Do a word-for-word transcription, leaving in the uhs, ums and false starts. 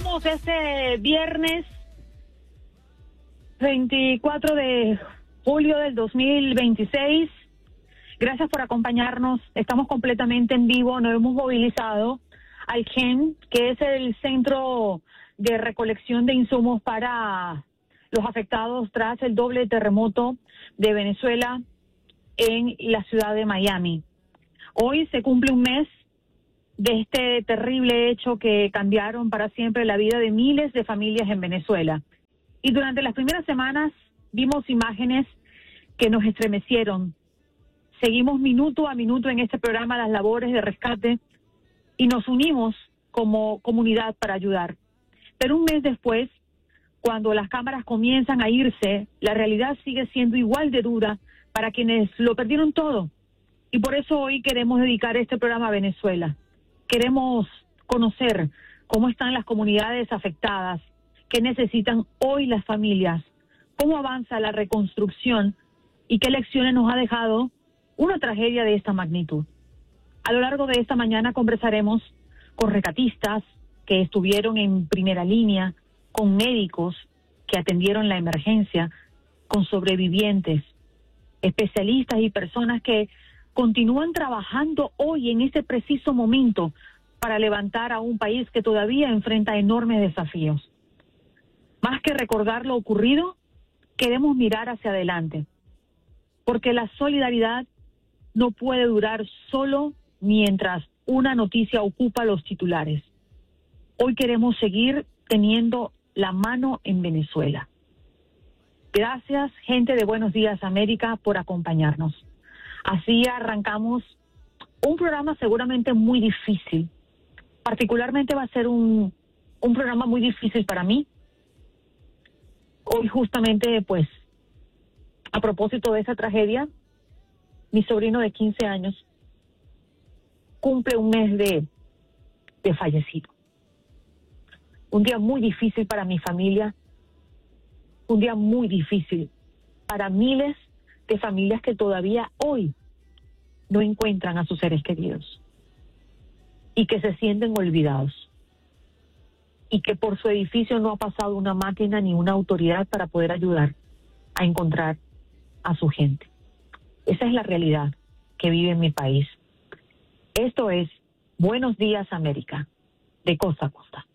Arrancamos este viernes veinticuatro de julio del dos mil veintiséis. Gracias por acompañarnos. Estamos completamente en vivo. Nos hemos movilizado al C E N, que es el centro de recolección de insumos para los afectados tras el doble terremoto de Venezuela en la ciudad de Miami. Hoy se cumple un mes de este terrible hecho que cambiaron para siempre la vida de miles de familias en Venezuela. Y durante las primeras semanas vimos imágenes que nos estremecieron. Seguimos minuto a minuto en este programa las labores de rescate y nos unimos como comunidad para ayudar. Pero un mes después, cuando las cámaras comienzan a irse, la realidad sigue siendo igual de dura para quienes lo perdieron todo. Y por eso hoy queremos dedicar este programa a Venezuela. Queremos conocer cómo están las comunidades afectadas, qué necesitan hoy las familias, cómo avanza la reconstrucción y qué lecciones nos ha dejado una tragedia de esta magnitud. A lo largo de esta mañana conversaremos con rescatistas que estuvieron en primera línea, con médicos que atendieron la emergencia, con sobrevivientes, especialistas y personas que continúan trabajando hoy en este preciso momento para levantar a un país que todavía enfrenta enormes desafíos. Más que recordar lo ocurrido, queremos mirar hacia adelante, porque la solidaridad no puede durar solo mientras una noticia ocupa los titulares. Hoy queremos seguir teniendo la mano en Venezuela. Gracias, gente de Buenos Días América, por acompañarnos. Así arrancamos un programa seguramente muy difícil. Particularmente va a ser un, un programa muy difícil para mí. Hoy justamente, pues, a propósito de esa tragedia, mi sobrino de quince años cumple un mes de, de fallecido. Un día muy difícil para mi familia, un día muy difícil para miles de familias que todavía hoy no encuentran a sus seres queridos y que se sienten olvidados y que por su edificio no ha pasado una máquina ni una autoridad para poder ayudar a encontrar a su gente. Esa es la realidad que vive en mi país. Esto es Buenos Días América, de costa a costa.